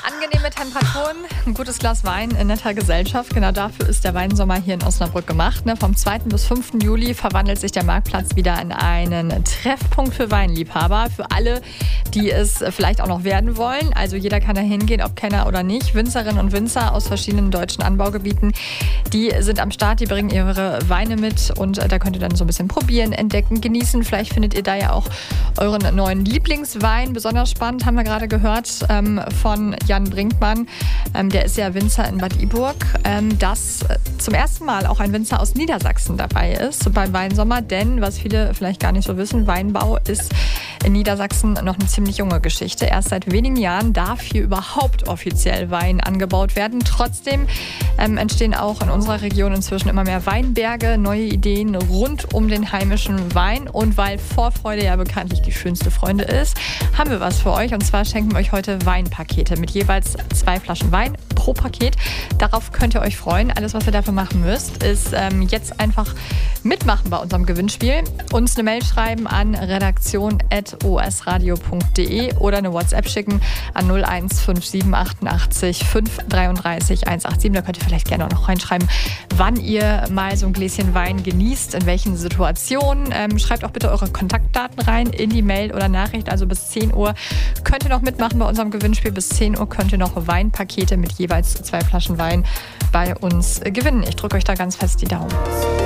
Angenehme Temperaturen, ein gutes Glas Wein in netter Gesellschaft. Genau dafür ist der Weinsommer hier in Osnabrück gemacht. Vom 2. bis 5. Juli verwandelt sich der Marktplatz wieder in einen Treffpunkt für Weinliebhaber. Für alle, die es vielleicht auch noch werden wollen. Also jeder kann da hingehen, ob Kenner oder nicht. Winzerinnen und Winzer aus verschiedenen deutschen Anbaugebieten, die sind am Start, die bringen ihre Weine mit. Und da könnt ihr dann so ein bisschen probieren, entdecken, genießen. Vielleicht findet ihr da ja auch euren neuen Lieblingswein. Besonders spannend haben wir gerade gehört von Jan Brinkmann, der ist ja Winzer in Bad Iburg, dass zum ersten Mal auch ein Winzer aus Niedersachsen dabei ist beim Weinsommer, denn was viele vielleicht gar nicht so wissen, Weinbau ist in Niedersachsen noch eine ziemlich junge Geschichte. Erst seit wenigen Jahren darf hier überhaupt offiziell Wein angebaut werden. Trotzdem entstehen auch in unserer Region inzwischen immer mehr Weinberge, neue Ideen rund um den heimischen Wein. Und weil Vorfreude ja bekanntlich die schönste Freunde ist, haben wir was für euch. Und zwar schenken wir euch heute Weinpakete mit jeweils 2 Flaschen Wein pro Paket. Darauf könnt ihr euch freuen. Alles, was ihr dafür machen müsst, ist jetzt einfach mitmachen bei unserem Gewinnspiel. Uns eine Mail schreiben an redaktion@osradio.de oder eine WhatsApp schicken an 0157 88 533 187. Da könnt ihr vielleicht gerne auch noch reinschreiben, wann ihr mal so ein Gläschen Wein genießt, in welchen Situationen. Schreibt auch bitte eure Kontaktdaten rein in die Mail oder Nachricht. Also bis 10 Uhr könnt ihr noch mitmachen bei unserem Gewinnspiel. Bis 10 Uhr könnt ihr noch Weinpakete mit jeweils 2 Flaschen Wein bei uns gewinnen. Ich drücke euch da ganz fest die Daumen.